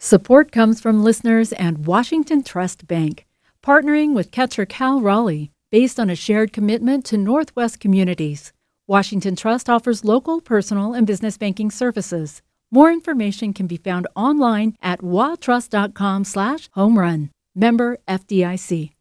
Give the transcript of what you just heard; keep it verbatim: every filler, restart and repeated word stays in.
Support comes from listeners and Washington Trust Bank, partnering with Ketcher Cal Raleigh, based on a shared commitment to Northwest communities. Washington Trust offers local, personal, and business banking services. More information can be found online at watrust.com slash home run. Member F D I C.